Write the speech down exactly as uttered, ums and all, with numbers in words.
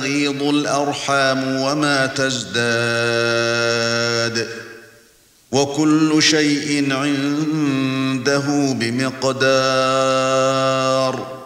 تغيض الأرحام وما تزداد وكل شيء عنده بمقدار